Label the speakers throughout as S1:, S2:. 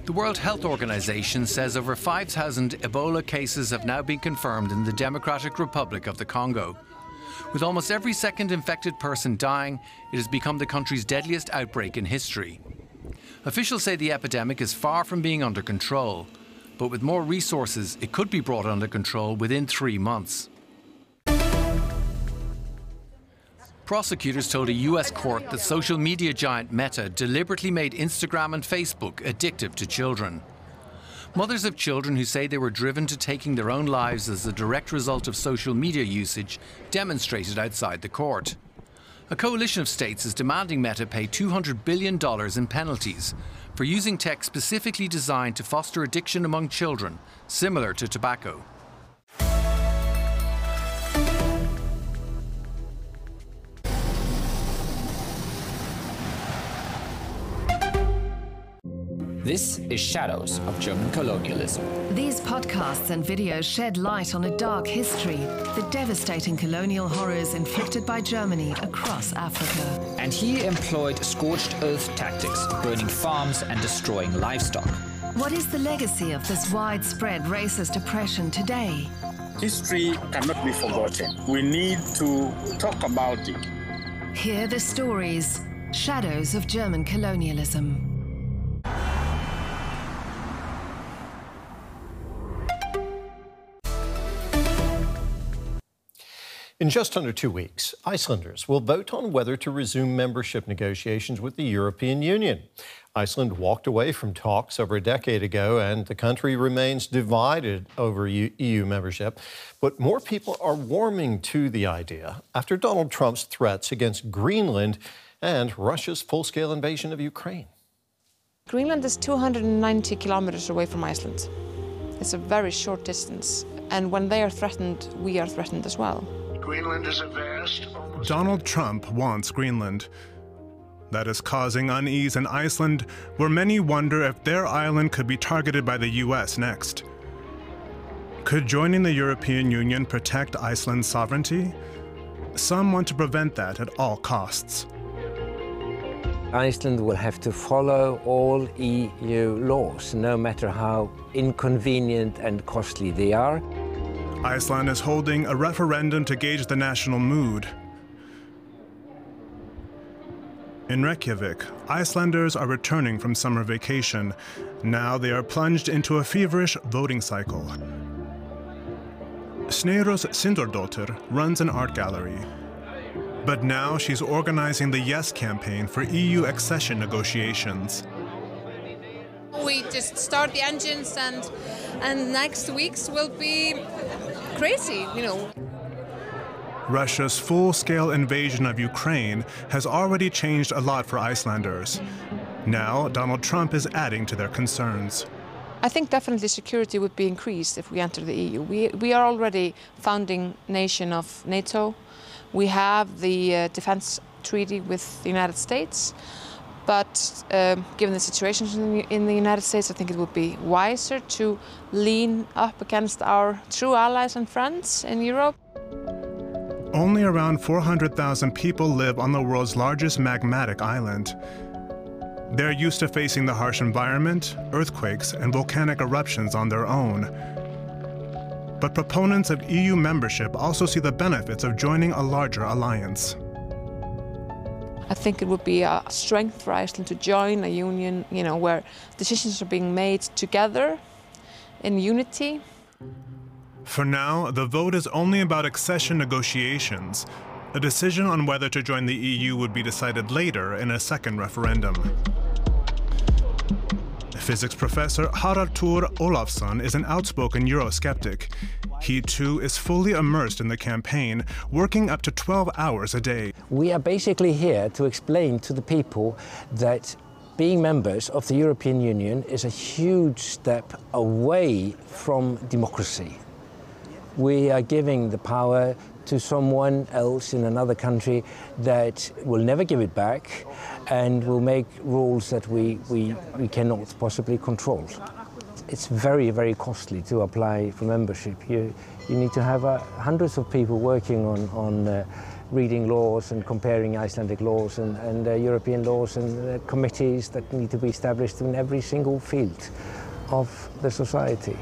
S1: The World Health Organization says over 5,000 Ebola cases have now been confirmed in the Democratic Republic of the Congo. With almost every second infected person dying, it has become the country's deadliest outbreak in history. Officials say the epidemic is far from being under control, but with more resources, it could be brought under control within 3 months. Prosecutors told a US court that social media giant Meta deliberately made Instagram and Facebook addictive to children. Mothers of children who say they were driven to taking their own lives as a direct result of social media usage demonstrated outside the court. A coalition of states is demanding Meta pay $200 billion in penalties for using tech specifically designed to foster addiction among children, similar to tobacco.
S2: This is Shadows of German Colonialism.
S3: These podcasts and videos shed light on a dark history, the devastating colonial horrors inflicted by Germany across Africa.
S2: And he employed scorched earth tactics, burning farms and destroying livestock.
S3: What is the legacy of this widespread racist oppression today?
S4: History cannot be forgotten. We need to talk about it.
S3: Hear the stories, Shadows of German Colonialism.
S5: In just under 2 weeks, Icelanders will vote on whether to resume membership negotiations with the European Union. Iceland walked away from talks over a decade ago, and the country remains divided over EU membership. But more people are warming to the idea after Donald Trump's threats against Greenland and Russia's full-scale invasion of Ukraine.
S6: Greenland is 290 kilometers away from Iceland. It's a very short distance, and when they are threatened, we are threatened as well.
S7: Greenland is a vast...
S8: Donald Trump wants Greenland. That is causing unease in Iceland, where many wonder if their island could be targeted by the US next. Could joining the European Union protect Iceland's sovereignty? Some want to prevent that at all costs.
S9: Iceland will have to follow all EU laws, no matter how inconvenient and costly they are.
S8: Iceland is holding a referendum to gauge the national mood. In Reykjavik, Icelanders are returning from summer vacation. Now they are plunged into a feverish voting cycle. Sneyrós Sindordóttir runs an art gallery. But now she's organizing the Yes campaign for EU accession negotiations.
S10: We just start the engines and next weeks will be crazy, you know.
S8: Russia's full-scale invasion of Ukraine has already changed a lot for Icelanders. Now, Donald Trump is adding to their concerns.
S6: I think definitely security would be increased if we enter the EU. We are already founding nation of NATO. We have the defense treaty with the United States. But given the situation in the United States, I think it would be wiser to lean up against our true allies and friends in Europe.
S8: Only around 400,000 people live on the world's largest magmatic island. They're used to facing the harsh environment, earthquakes, and volcanic eruptions on their own. But proponents of EU membership also see the benefits of joining a larger alliance.
S6: I think it would be a strength for Iceland to join a union, you know, where decisions are being made together, in unity.
S8: For now, the vote is only about accession negotiations. A decision on whether to join the EU would be decided later in a second referendum. Physics professor Haraldur Ólafsson is an outspoken Eurosceptic. He too is fully immersed in the campaign, working up to 12 hours a day.
S9: We are basically here to explain to the people that being members of the European Union is a huge step away from democracy. We are giving the power to someone else in another country that will never give it back and will make rules that we cannot possibly control. It's very, very costly to apply for membership. You need to have hundreds of people working on reading laws and comparing Icelandic laws and European laws, and committees that need to be established in every single field of the society.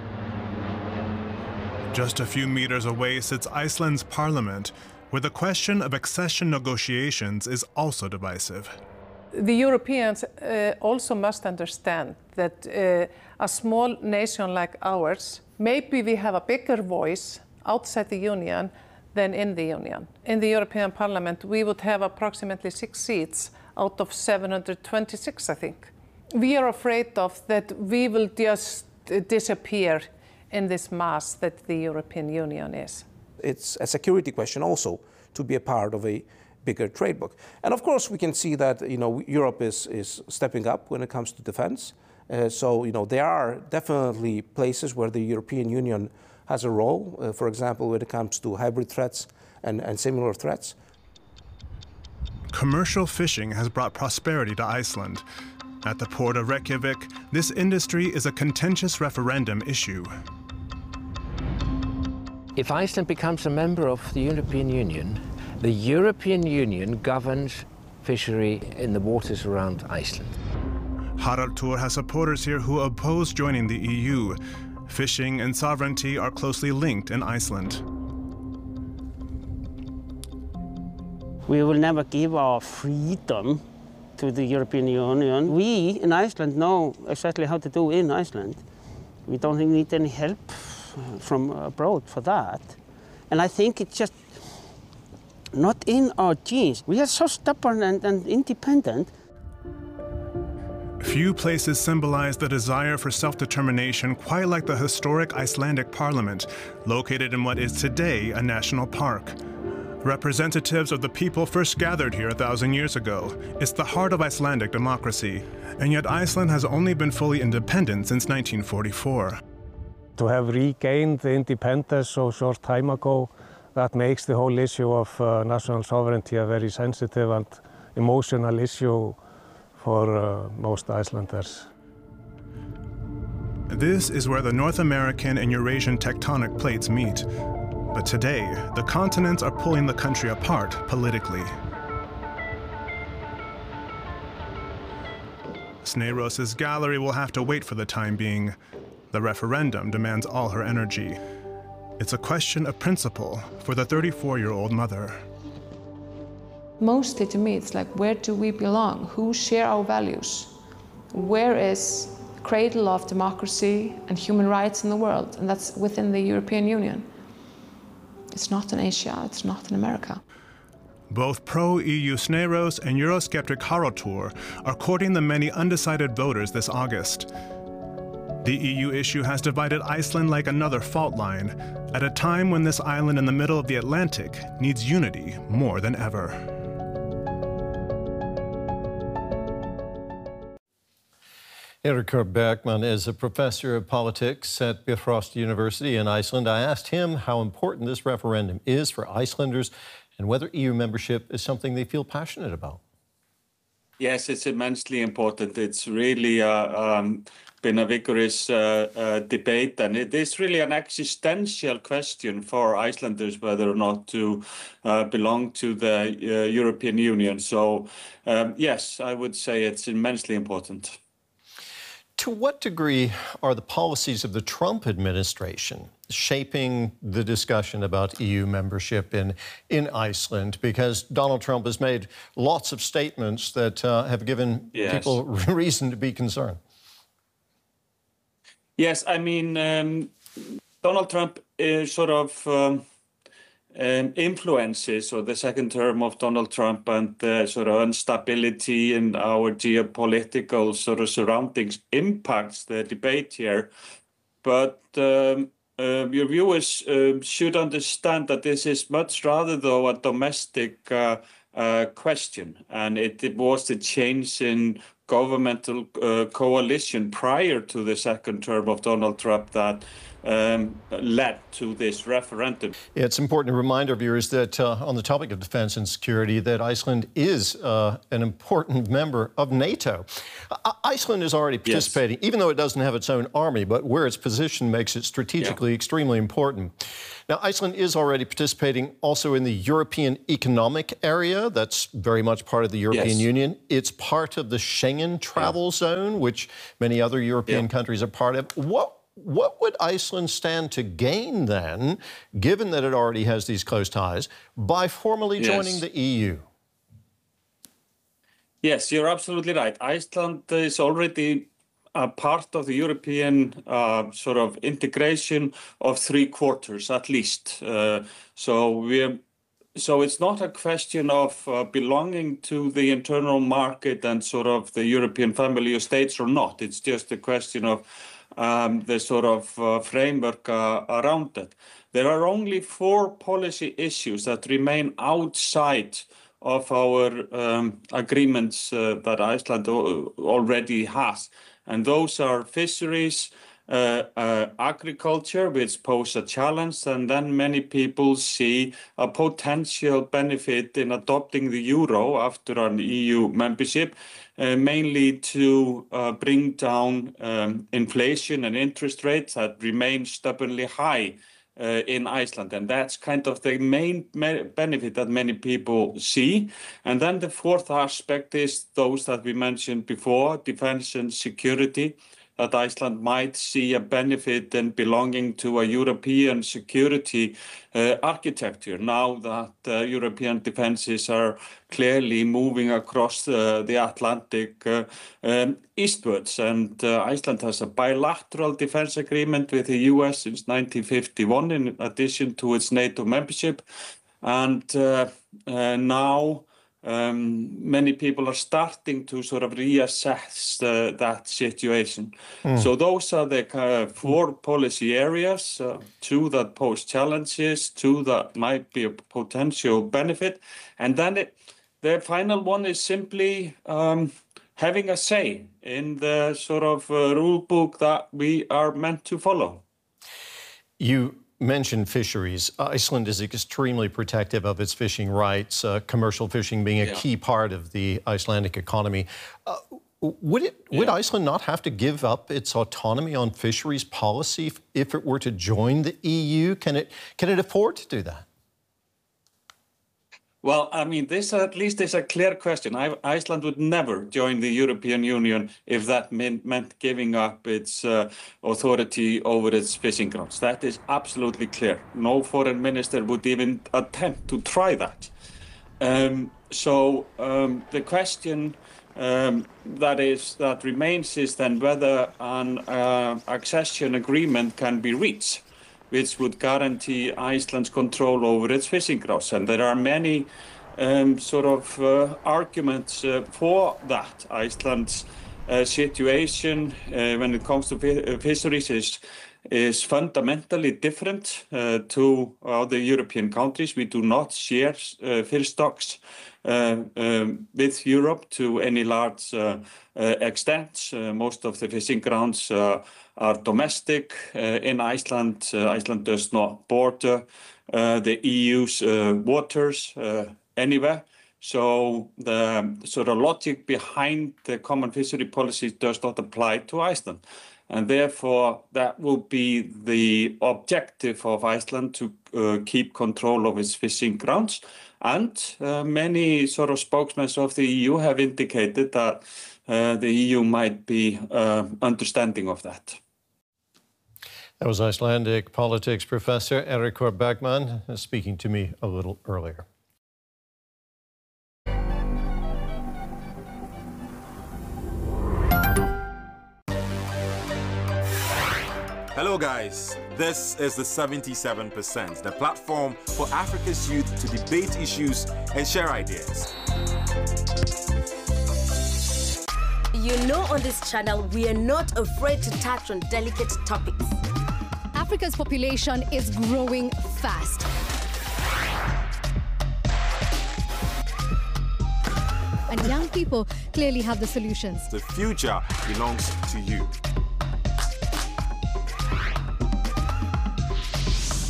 S8: Just a few meters away sits Iceland's parliament, where the question of accession negotiations is also divisive.
S11: The Europeans also must understand that a small nation like ours, maybe we have a bigger voice outside the Union than in the Union. In the European Parliament, we would have approximately 6 seats out of 726, I think. We are afraid of that we will just disappear in this mass that the European Union is.
S12: It's a security question also to be a part of a bigger trade bloc. And of course we can see that Europe is stepping up when it comes to defense. So there are definitely places where the European Union has a role, for example, when it comes to hybrid threats and similar threats.
S8: Commercial fishing has brought prosperity to Iceland. At the port of Reykjavik, this industry is a contentious referendum issue.
S9: If Iceland becomes a member of the European Union governs fishery in the waters around Iceland.
S8: Haraldur has supporters here who oppose joining the EU. Fishing and sovereignty are closely linked in Iceland.
S13: We will never give our freedom to the European Union. We in Iceland know exactly how to do in Iceland. We don't need any help from abroad for that. And I think it's just not in our genes. We are so stubborn and independent.
S8: Few places symbolize the desire for self-determination quite like the historic Icelandic Parliament, located in what is today a national park. Representatives of the people first gathered here 1,000 years ago. It's the heart of Icelandic democracy, and yet Iceland has only been fully independent since 1944.
S14: To have regained the independence so short time ago, that makes the whole issue of national sovereignty a very sensitive and emotional issue for most Icelanders.
S8: This is where the North American and Eurasian tectonic plates meet. But today, the continents are pulling the country apart politically. Sneyros's gallery will have to wait for the time being. The referendum demands all her energy. It's a question of principle for the 34-year-old mother.
S6: Mostly to me, it's like, where do we belong? Who share our values? Where is the cradle of democracy and human rights in the world? And that's within the European Union. It's not in Asia, it's not in America.
S8: Both pro-EU Sneyros and Eurosceptic Haraldur are courting the many undecided voters this August. The EU issue has divided Iceland like another fault line, at a time when this island in the middle of the Atlantic needs unity more than ever.
S5: Eiríkur Bergmann is a professor of politics at Bifrost University in Iceland. I asked him how important this referendum is for Icelanders and whether EU membership is something they feel passionate about.
S4: Yes, it's immensely important. It's really been a vigorous debate, and it is really an existential question for Icelanders whether or not to belong to the European Union. So, yes, I would say it's immensely important.
S5: To what degree are the policies of the Trump administration shaping the discussion about EU membership in Iceland? Because Donald Trump has made lots of statements that have given people reason to be concerned.
S4: Yes, I mean, Donald Trump sort of influences, or the second term of Donald Trump, and the sort of instability in our geopolitical sort of surroundings impacts the debate here. But your viewers should understand that this is much rather, though, a domestic question. And it was the change in governmental coalition prior to the second term of Donald Trump that led to this referendum.
S5: It's important to remind our viewers that on the topic of defense and security, that Iceland is an important member of NATO. Iceland is already participating, even though it doesn't have its own army, but where its position makes it strategically extremely important. Now, Iceland is already participating also in the European Economic Area. That's very much part of the European Union. It's part of the Schengen travel zone, which many other European countries are part of. What would Iceland stand to gain then, given that it already has these close ties, by formally joining the EU?
S4: Yes, you're absolutely right. Iceland is already a part of the European sort of integration of 3/4 at least. So it's not a question of belonging to the internal market and sort of the European family of states or not. It's just a question of the sort of framework around it. There are only 4 policy issues that remain outside of our agreements that Iceland already has. And those are fisheries, agriculture, which pose a challenge, and then many people see a potential benefit in adopting the euro after an EU membership, mainly to bring down inflation and interest rates that remain stubbornly high in Iceland. And that's kind of the main benefit that many people see. And then the 4th aspect is those that we mentioned before, defense and security, that Iceland might see a benefit in belonging to a European security architecture now that European defenses are clearly moving across the Atlantic eastwards. And Iceland has a bilateral defense agreement with the US since 1951 in addition to its NATO membership. And now many people are starting to sort of reassess that situation. So those are the 4 policy areas, 2 that pose challenges, 2 that might be a potential benefit. And then the final one is simply having a say in the sort of rule book that we are meant to follow. You mentioned fisheries. Iceland is extremely protective of its fishing rights, commercial fishing being a key part of the Icelandic economy. Would Iceland not have to give up its autonomy on fisheries policy if it were to join the EU? Can it afford to do that? Well, I mean, this at least is a clear question. Iceland would never join the European Union if that meant giving up its authority over its fishing grounds. That is absolutely clear. No foreign minister would even attempt to try that. The question that remains is then whether an accession agreement can be reached, which would guarantee Iceland's control over its fishing grounds. And there are many arguments for that. Iceland's situation when it comes to fisheries is fundamentally different to other European countries. We do not share fish stocks with Europe to any large extent. Most of the fishing grounds are domestic in Iceland. Iceland does not border the EU's waters anywhere. So the sort of logic behind the common fishery policy does not apply to Iceland. And therefore, that will be the objective of Iceland to keep control of its fishing grounds. And many sort of spokesmen of the EU have indicated that the EU might be understanding of that. That was Icelandic politics professor Eiríkur Bergmann speaking to me a little earlier.
S15: Hello guys, this is the 77%, the platform for Africa's youth to debate issues and share ideas.
S16: You know, on this channel, we are not afraid to touch on delicate topics.
S17: Africa's population is growing fast. And young people clearly have the solutions.
S15: The future belongs to you.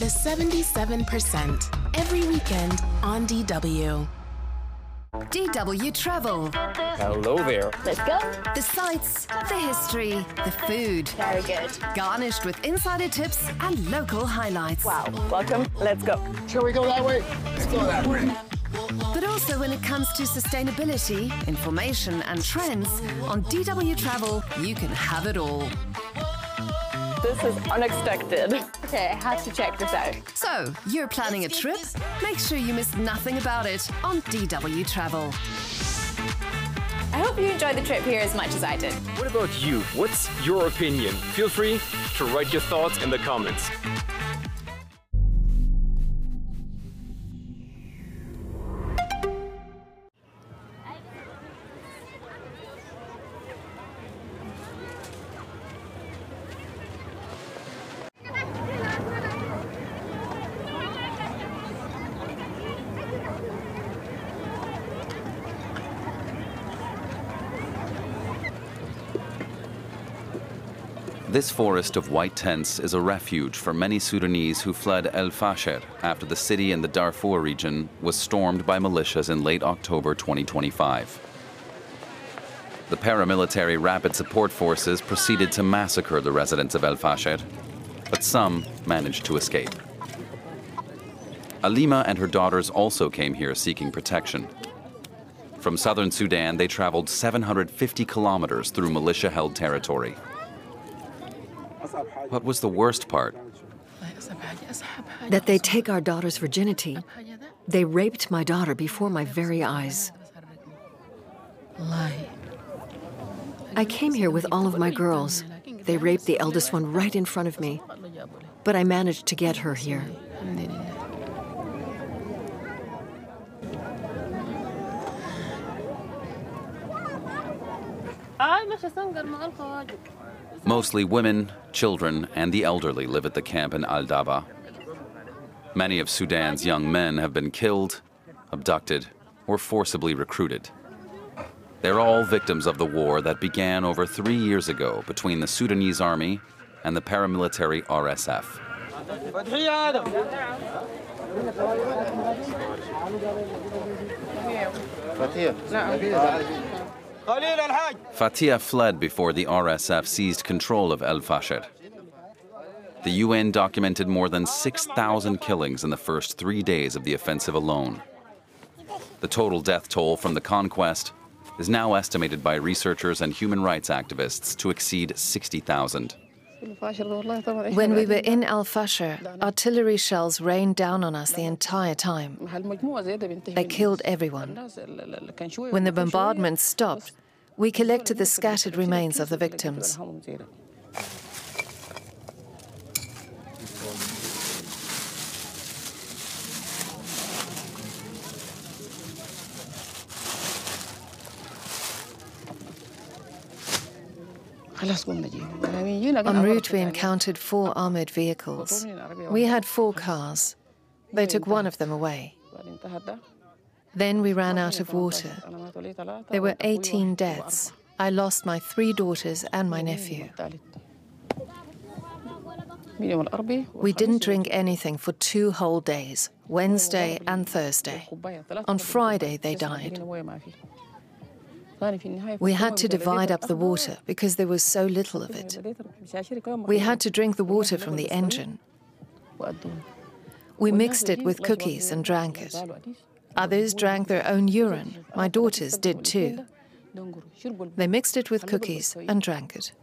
S18: The 77%, every weekend on DW.
S3: DW Travel.
S19: Hello there.
S3: Let's go. The sights, the history, the food.
S20: Very good.
S3: Garnished with insider tips and local highlights.
S20: Wow. Welcome. Let's go.
S19: Shall we go that way? Let's go that way.
S3: But also when it comes to sustainability, information and trends, on DW Travel, you can have it all.
S20: This is unexpected. Okay, I have to check this out.
S3: So, you're planning a trip? Make sure you miss nothing about it on DW Travel.
S21: I hope you enjoyed the trip here as much as I did.
S19: What about you? What's your opinion? Feel free to write your thoughts in the comments.
S22: This forest of white tents is a refuge for many Sudanese who fled El Fasher after the city in the Darfur region was stormed by militias in late October 2025. The paramilitary Rapid Support Forces proceeded to massacre the residents of El Fasher, but some managed to escape. Alima and her daughters also came here seeking protection. From southern Sudan, they traveled 750 kilometers through militia-held territory. What was the worst part?
S23: That they take our daughter's virginity. They raped my daughter before my very eyes. I came here with all of my girls. They raped the eldest one right in front of me. But I managed to get her here.
S22: Mostly women, children, and the elderly live at the camp in Al-Daba. Many of Sudan's young men have been killed, abducted, or forcibly recruited. They're all victims of the war that began over 3 years ago between the Sudanese army and the paramilitary RSF. Fatia fled before the RSF seized control of El Fasher. The UN documented more than 6,000 killings in the first 3 days of the offensive alone. The total death toll from the conquest is now estimated by researchers and human rights activists to exceed 60,000.
S6: When we were in Al Fasher, artillery shells rained down on us the entire time. They killed everyone. When the bombardment stopped, we collected the scattered remains of the victims. En route, we encountered 4 armored vehicles. We had 4 cars. They took one of them away. Then we ran out of water. There were 18 deaths. I lost my 3 daughters and my nephew. We didn't drink anything for 2 whole days, Wednesday and Thursday. On Friday, they died. We had to divide up the water because there was so little of it. We had to drink the water from the engine. We mixed it with cookies and drank it. Others drank their own urine. My daughters did too. They mixed it with cookies and drank it.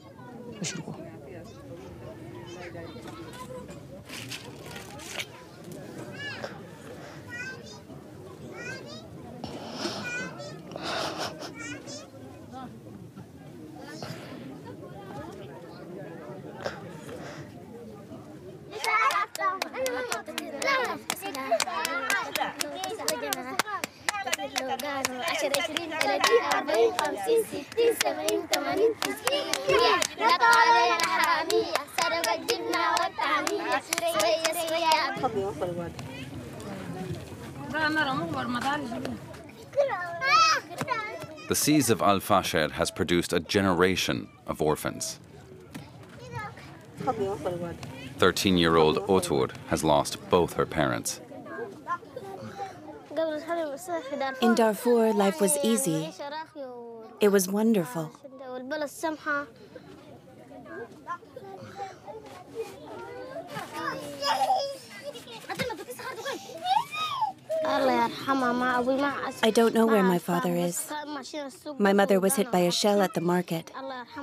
S22: The siege of Al Fasher has produced a generation of orphans. 13-year-old Otur has lost both her parents.
S1: In Darfur, life was easy. It was wonderful. I don't know where my father is. My mother was hit by a shell at the market.